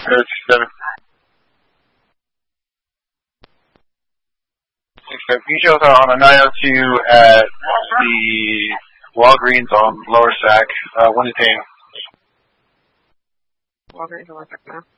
7. 6 details are on a 902 at the Walgreens on Lower Sac. 1 detained. Walgreens on Lower Sac now.